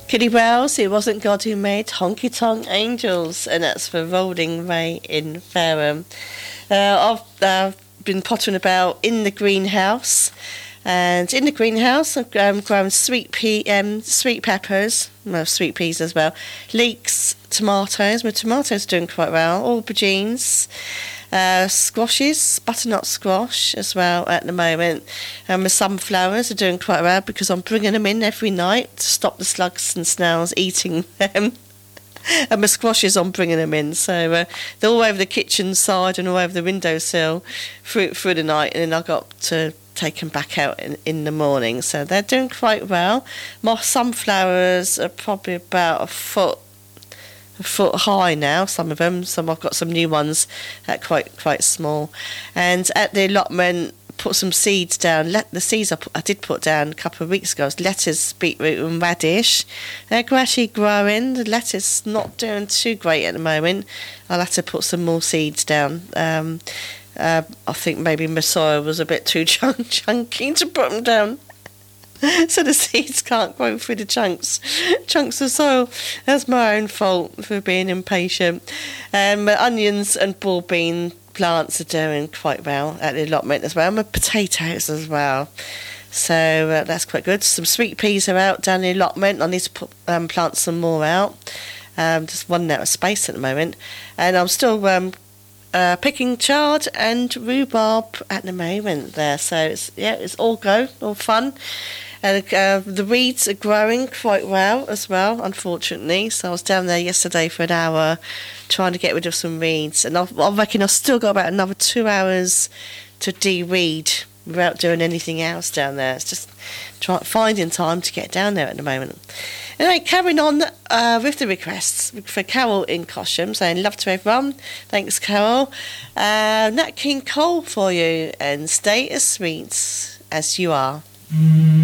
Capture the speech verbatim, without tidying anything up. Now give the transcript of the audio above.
Kitty Wells, It Wasn't God Who Made Honky Tonk Angels, and that's for Rolling Ray in Fareham. Uh, I've uh, been pottering about in the greenhouse, and in the greenhouse I've um, grown sweet pea, um, sweet peppers, well, sweet peas as well, leeks, tomatoes. My tomatoes are doing quite well, aubergines, uh, squashes, butternut squash as well at the moment. And my sunflowers are doing quite well because I'm bringing them in every night to stop the slugs and snails eating them. And my squashes, I'm bringing them in, so uh, they're all over the kitchen side and all over the windowsill through through the night, and then I got to take them back out in, in the morning. So they're doing quite well. My sunflowers are probably about a foot a foot high now. Some of them. Some I've got some new ones that are quite quite small. And at the allotment, put some seeds down. Let the seeds I, put, I did put down a couple of weeks ago was lettuce, beetroot, and radish. They're gradually growing. The lettuce not doing too great at the moment. I'll have to put some more seeds down. Um, uh, I think maybe my soil was a bit too chunk- chunky to put them down. So the seeds can't grow through the chunks chunks of soil. That's my own fault for being impatient. Um, my onions and ball bean plants are doing quite well at the allotment as well. My potatoes as well. So uh, that's quite good. Some sweet peas are out down the allotment. I need to put, um, plant some more out. Um, just running out of space at the moment. And I'm still um, uh, picking chard and rhubarb at the moment there. So it's, yeah, it's all go, all fun. And uh, the weeds are growing quite well as well, unfortunately. So I was down there yesterday for an hour trying to get rid of some weeds. And I, I reckon I've still got about another two hours to de-weed without doing anything else down there. It's just try, finding time to get down there at the moment. Anyway, carrying on uh, with the requests for Carol in Cosham, saying love to everyone. Thanks, Carol. Uh, Nat King Cole for you, and stay as sweet as you are.